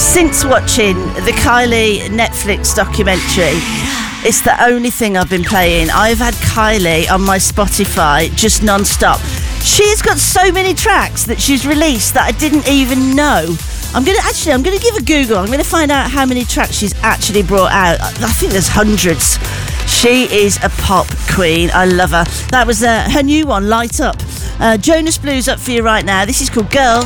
Since watching the Kylie Netflix documentary, it's the only thing I've been playing. I've had Kylie on my Spotify just non-stop. She's got so many tracks that she's released that I didn't even know. I'm going to give a Google. I'm going to find out how many tracks she's actually brought out. I think there's hundreds. She is a pop queen. I love her. That was her new one, Light Up. Jonas Blues up for you right now. This is called Girl.